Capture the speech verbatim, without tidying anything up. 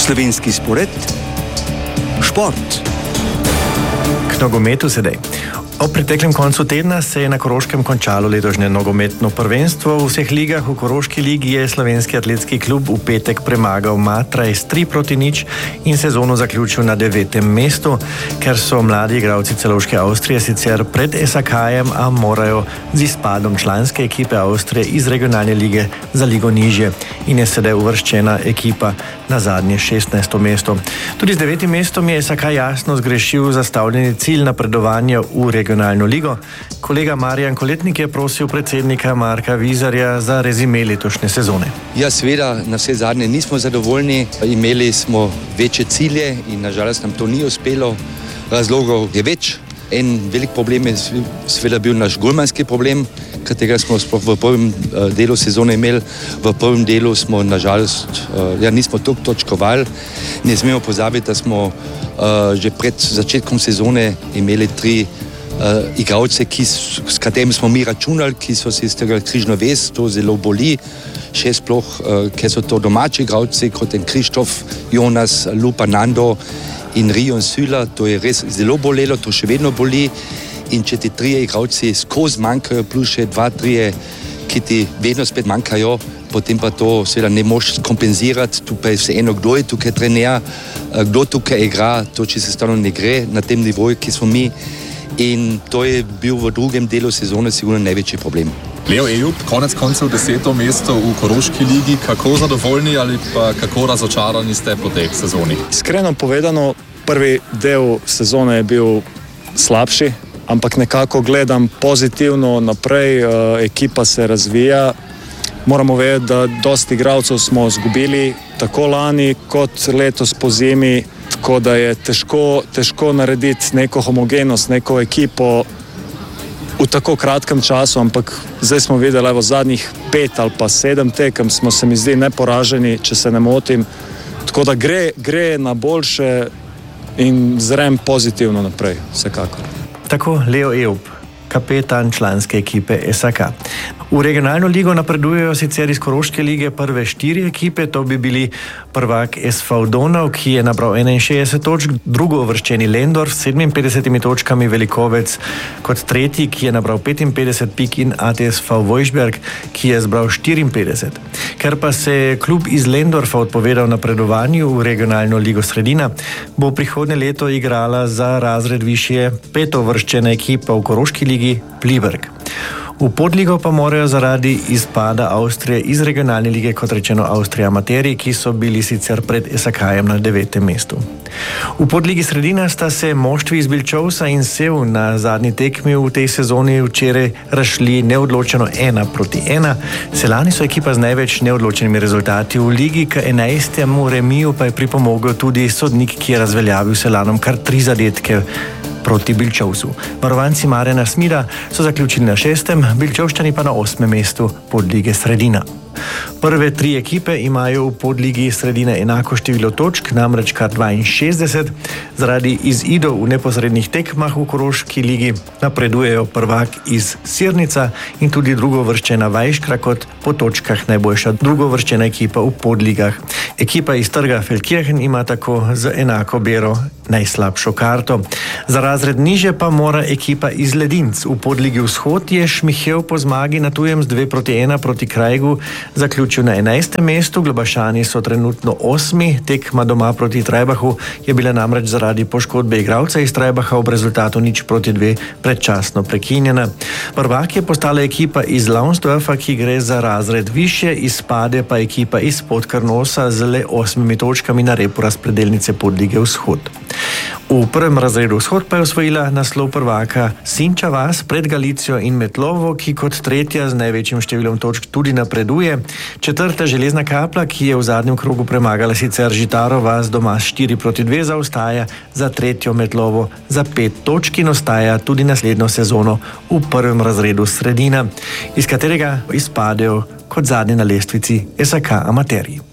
Slovenski spored, šport. K nogometu sedaj. Ob preteklem koncu tedna se je na Koroškem končalo letošnje nogometno prvenstvo. V vseh ligah v Koroški ligi je slovenski atletski klub v petek premagal Matraj s tri proti nič in sezono zaključil na devetem mestu, ker so mladi igralci Celovške Avstrije sicer pred Esakajem, a morajo z izpadom članske ekipe Avstrije iz regionalne lige za ligo nižje in je sedaj uvrščena ekipa na zadnje šestnajsto mesto. Tudi z devetim mestom je Esakaj jasno zgrešil zastavljeni cilj napredovanja v regionalno ligo. Kolega Marjan Koletnik je prosil predsednika Marka Vizarja za rezime letošnje sezone. Ja, seveda, na vse zadnje nismo zadovoljni. Imeli smo večje cilje in nažalost nam to ni uspelo. Razlogov je več. En velik problem je seveda bil naš golmanski problem, katerega smo v prvem delu sezone imeli. V prvem delu smo nažalost, ja, nismo toliko točkovali. Ne smemo pozabiti, da smo že pred začetkom sezone imeli tri Uh, igralce, ki, s katerimi smo mi računali, ki so si strgali križno vez, to zelo boli, še sploh, uh, ker so to domači igralci, kot je Krištof, Jonas, Lupa, Nando in Rion Süler, to je res zelo bolelo, to še vedno boli in če ti trije igralci skozi manjkajo, plus še dva, trije, ki ti vedno spet manjkajo, potem pa to seveda ne moš kompenzirati, tu pa je vseeno, kdo je tukaj trener, kdo tukaj igra, to če se stano ne gre na tem nivoju, ki smo mi. In to je bil v drugem delu sezone sigurno največji problem. Leo Ejup, konec koncev deseto mesto v Koroški ligi. Kako zadovoljni ali pa kako razočarani ste po tej sezoni? Iskreno povedano, prvi del sezone je bil slabši, ampak nekako gledam pozitivno naprej, ekipa se razvija. Moramo vedeti, da dosti igralcev smo izgubili, tako lani kot letos po zimi, tako da je težko, težko narediti neko homogenost, neko ekipo v tako kratkem času, ampak zdaj smo videli, evo, zadnjih pet ali pa sedem tekem smo se mi zdi neporaženi, če se ne motim, tako da gre, gre na boljše in zrem pozitivno naprej, vsekakor. Tako Leo Ejup, kapetan članske ekipe Esaka. V regionalno ligo napredujejo sicer iz Koroške lige prve štiri ekipe, to bi bili prvak S V Donov, ki je nabral enainšestdeset točk, drugo uvrščeni Lendorf s sedeminpetdesetimi točkami, Velikovec kot tretji, ki je nabral petinpetdeset pik, in A T S V Vojšberg, ki je zbral štiriinpetdeset. Ker pa se je klub iz Lendorfa odpovedal napredovanju v regionalno ligo Sredina, bo prihodnje leto igrala za razred višje peto uvrščena ekipa v Koroški ligi Pliberg. V podligo pa morajo zaradi izpada Avstrije iz regionalne lige, kot rečeno Avstrija Amateri, ki so bili sicer pred Esakajem na devetem mestu. V podligi Sredina sta se moštvi iz Bilčovsa in Sev na zadnji tekmi v tej sezoni včeraj razšli neodločeno ena proti ena. Selani so ekipa z največ neodločenimi rezultati v ligi, k enajstemu remiju pa je pripomogel tudi sodnik, ki je razveljavil Selanom kar tri zadetke proti Bilčovsu. Varovanci Marjana Smida so zaključili na šestem, Bilčovščani pa na osmem mestu podlige Sredina. Prve tri ekipe imajo v podligi Sredina enako število točk, namreč kar dvainšestdeset. Zaradi izidov v neposrednih tekmah v Koroški ligi napredujejo prvak iz Sirnica in tudi drugovrščena Vajškra kot po točkah najboljša drugovrščena ekipa v podligah. Ekipa iz Trga Feldkirchen ima tako z enako bero najslabšo karto. Za razred niže pa mora ekipa iz Ledinc. V podligi Vzhod je Šmihev po zmagi na tujem z dve proti ena proti Krajgu zaključil na enajstem mestu, Globašani so trenutno osmi, tekma doma proti Trajbachu je bila namreč zaradi poškodbe igralca iz Trajbacha ob rezultatu nič proti dve predčasno prekinjena. Prvak je postala ekipa iz Launsdorfa, ki gre za razred višje, izpade pa ekipa iz Podkrnosa z le osmimi točkami na repu razpredelnice podlige Vzhod. V prvem razredu Vzhod pa je osvojila naslov prvaka Sinča vas pred Galicijo in Metlovo, ki kot tretja z največjim številom točk tudi napreduje. Četrta Železna Kapla, ki je v zadnjem krogu premagala sicer Žitaro vas doma s štiri proti dve, zaostaja za tretjo Metlovo za pet točk in ostaja tudi naslednjo sezono v prvem razredu Sredina, iz katerega izpadejo kot zadnji na lestvici S K Amateri.